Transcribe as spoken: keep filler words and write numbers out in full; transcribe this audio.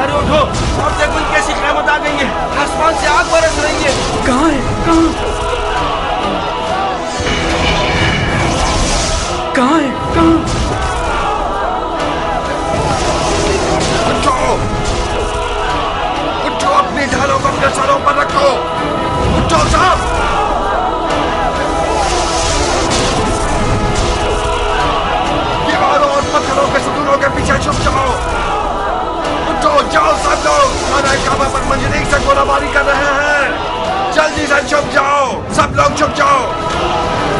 अरे उठो और देखो कैसी क़यामत आ गई है, आसमान से आग बरस रही है। कहाँ है? कहाँ कहाँ है? कहाँ? उठो, उठो, अपनी ढालों को अपने सरों पर रखो। उठो सब, दीवारों और पत्थरों के सतूनों के पीछे छुप जाओ। उठो, जाओ सब लोग, खाना काबा पर मंजरीक से गोलाबारी कर रहे हैं। जल्दी से छुप जाओ, सब लोग छुप जाओ।